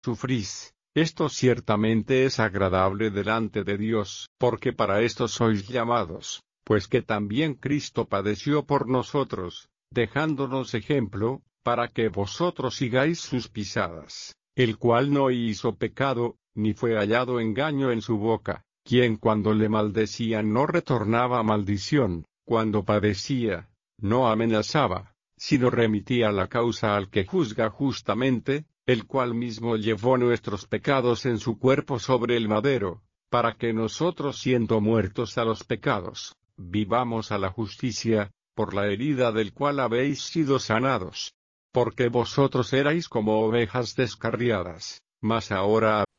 sufrís. Esto ciertamente es agradable delante de Dios, porque para esto sois llamados, pues que también Cristo padeció por nosotros, dejándonos ejemplo, para que vosotros sigáis sus pisadas, el cual no hizo pecado, ni fue hallado engaño en su boca, quien cuando le maldecían no retornaba maldición, cuando padecía, no amenazaba, sino remitía la causa al que juzga justamente, el cual mismo llevó nuestros pecados en su cuerpo sobre el madero, para que nosotros siendo muertos a los pecados, vivamos a la justicia, por la herida del cual habéis sido sanados. Porque vosotros erais como ovejas descarriadas, mas ahora